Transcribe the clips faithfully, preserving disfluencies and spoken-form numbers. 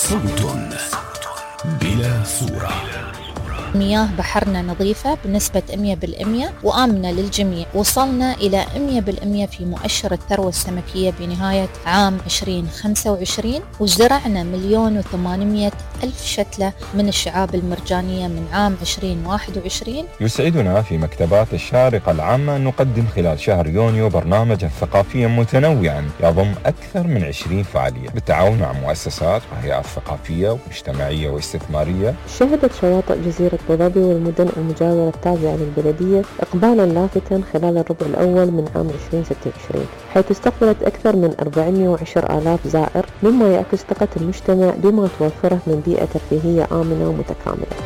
صوت بلا صورة. مياه بحرنا نظيفة بنسبة مئة بالمئة وآمنة للجميع. وصلنا إلى مئة بالمئة في مؤشر الثروة السمكية بنهاية عام عشرين خمسة وعشرين، وزرعنا مليون وثمانمائة ألف شتلة من الشعاب المرجانية من عام عشرين واحد وعشرين. يسعدنا في مكتبات الشارقة العامة أن نقدم خلال شهر يونيو برنامجا ثقافيا متنوعا يضم أكثر من عشرين فعالية بالتعاون مع مؤسسات وهيئات ثقافية ومجتمعية واستثمارية. شهدت شواطئ جزيرة أبو ظبي والمدن المجاورة التابعة للبلدية إقبالا لافتا خلال الربع الأول من عام عشرين ستة وعشرين، حيث استقبلت أكثر من أربعمائة وعشرة آلاف زائر، مما يعكس ثقة المجتمع بما توفره من بيئة ترفيهية آمنة ومتكاملة.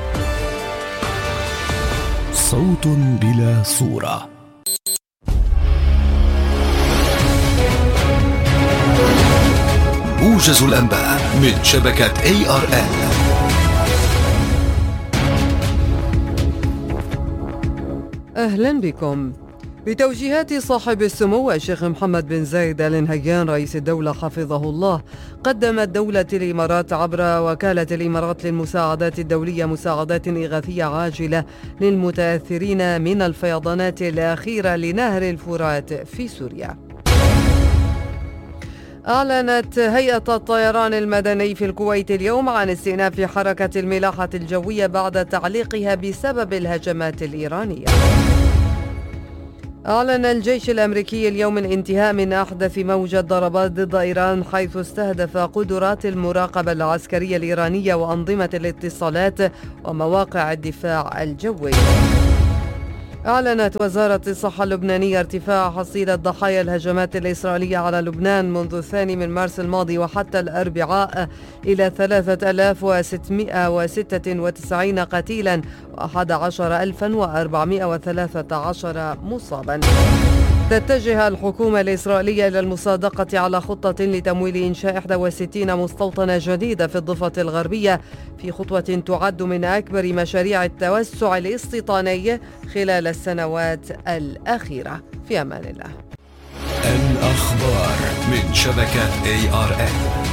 صوت بلا صورة. موجز الأنباء من شبكة إيه آر إل. أهلا بكم. بتوجيهات صاحب السمو الشيخ محمد بن زايد آل نهيان رئيس الدولة حفظه الله، قدمت دولة الإمارات عبر وكالة الإمارات للمساعدات الدولية مساعدات إغاثية عاجلة للمتأثرين من الفيضانات الأخيرة لنهر الفرات في سوريا. أعلنت هيئة الطيران المدني في الكويت اليوم عن استئناف حركة الملاحة الجوية بعد تعليقها بسبب الهجمات الإيرانية. أعلن الجيش الأمريكي اليوم الانتهاء من أحدث موجة ضربات ضد إيران، حيث استهدف قدرات المراقبة العسكرية الإيرانية وأنظمة الاتصالات ومواقع الدفاع الجوي. أعلنت وزارة الصحة اللبنانية ارتفاع حصيلة ضحايا الهجمات الإسرائيلية على لبنان منذ الثاني من مارس الماضي وحتى الأربعاء إلى ثلاثة آلاف وستمائة وستة وتسعين قتيلا وأحد عشر ألفا وأربعمائة وثلاثة عشر مصابا. تتجه الحكومة الإسرائيلية إلى المصادقة على خطة لتمويل إنشاء إحدى وستين مستوطنة جديدة في الضفة الغربية، في خطوة تعد من أكبر مشاريع التوسع الاستيطاني خلال السنوات الأخيرة. في أمان الله. الأخبار من شبكة إيه آر إل.